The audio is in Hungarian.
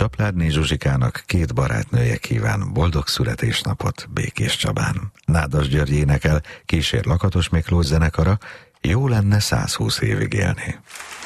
Csapládné Zsuzsikának 2 barátnője kíván boldog születésnapot Békés Csabán. Nádas György énekel, kísér Lakatos Miklós zenekara, Jó lenne 120 évig élni.